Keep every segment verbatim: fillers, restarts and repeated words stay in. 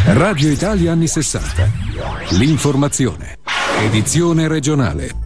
Radio Italia anni sessanta. L'informazione. Edizione regionale.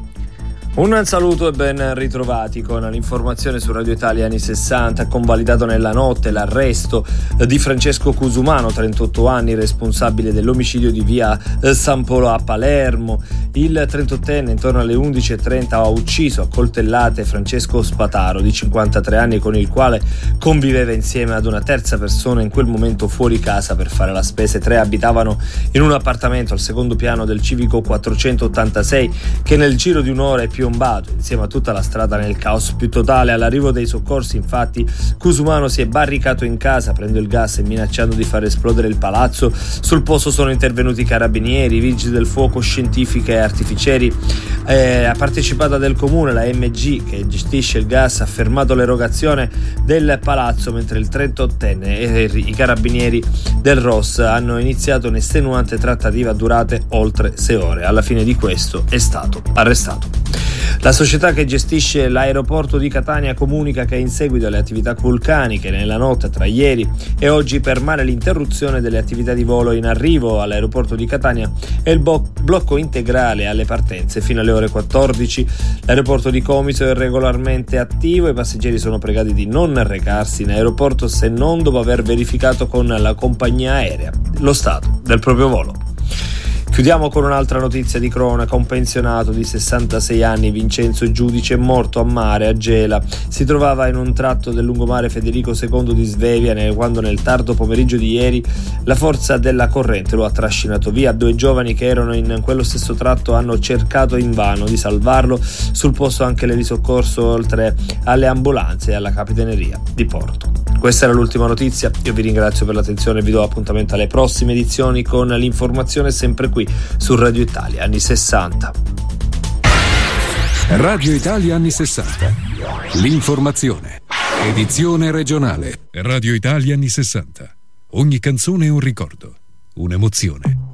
Un saluto e ben ritrovati con l'informazione su Radio Italia anni sessanta. Convalidato nella notte l'arresto di Francesco Cusumano, trentotto anni, responsabile dell'omicidio di via San Polo a Palermo. Il trentottenne intorno alle undici e trenta ha ucciso a coltellate Francesco Spataro, di cinquantatré anni, con il quale conviveva insieme ad una terza persona in quel momento fuori casa per fare la spesa. Tre abitavano in un appartamento al secondo piano del civico quattrocentottantasei, che nel giro di un'ora è piombato insieme a tutta la strada nel caos più totale. All'arrivo dei soccorsi, infatti, Cusumano si è barricato in casa, prendendo il gas e minacciando di far esplodere il palazzo. Sul posto sono intervenuti carabinieri, vigili del fuoco, scientifiche e artificieri. Eh, a partecipata del comune, la M G, che gestisce il gas, ha fermato l'erogazione del palazzo, mentre il trentottenne e i carabinieri del R O S hanno iniziato un'estenuante trattativa durate oltre sei ore. Alla fine di questo è stato arrestato. La società che gestisce l'aeroporto di Catania comunica che in seguito alle attività vulcaniche nella notte tra ieri e oggi permane l'interruzione delle attività di volo in arrivo all'aeroporto di Catania e il bo- blocco integrale alle partenze fino alle ore quattordici. L'aeroporto di Comiso è regolarmente attivo e i passeggeri sono pregati di non recarsi in aeroporto se non dopo aver verificato con la compagnia aerea lo stato del proprio volo. Chiudiamo con un'altra notizia di cronaca. Un pensionato di sessantasei anni, Vincenzo Giudice, è morto a mare a Gela. Si trovava in un tratto del lungomare Federico secondo di Svevia quando nel tardo pomeriggio di ieri la forza della corrente lo ha trascinato via. Due giovani che erano in quello stesso tratto hanno cercato invano di salvarlo. Sul posto anche le di soccorso, oltre alle ambulanze e alla capitaneria di porto. Questa era l'ultima notizia. Io vi ringrazio per l'attenzione e vi do appuntamento alle prossime edizioni con l'informazione sempre qui su Radio Italia anni sessanta. Radio Italia anni sessanta. L'informazione. Edizione regionale. Radio Italia anni sessanta. Ogni canzone è un ricordo, un'emozione.